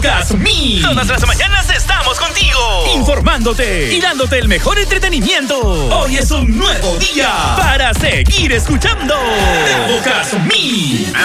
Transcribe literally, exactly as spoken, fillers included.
Casmi. Todas las mañanas estamos contigo, Informándote y dándote el mejor entretenimiento. Hoy es un nuevo día para seguir escuchando Casmi.